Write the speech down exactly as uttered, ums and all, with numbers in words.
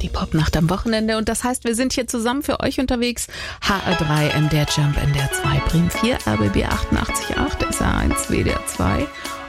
Die Popnacht am Wochenende und das heißt, wir sind hier zusammen für euch unterwegs. H R drei, M D R Jump, N D R zwei, Bremen vier, R B B achtundachtzig Komma acht, S R eins, W D R zwei